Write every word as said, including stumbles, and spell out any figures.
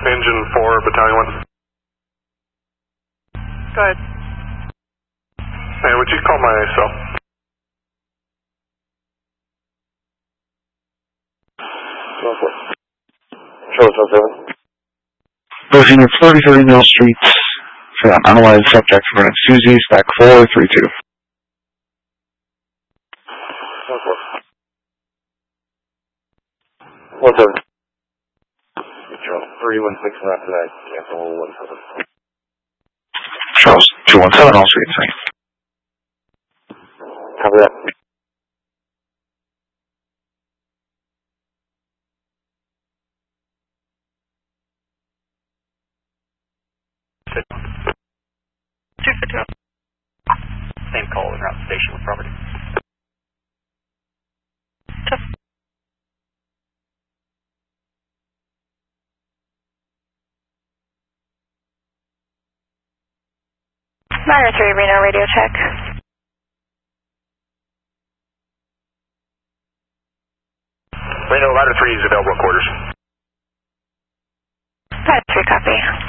Engine four, Battalion one. Go ahead. Hey, would you call my cell? Charlie seven. Those units thirty thirty Mill Street. For that unaligned subject for an Susie, spec four three two. One seven. Charles three one six and after that, cancel one seven. Charles two one seven, all street three. Copy that. two for two. Same call and route station with property. Tough. Minor three, Reno radio check. Reno, ladder three is available in quarters. Ladder three, copy.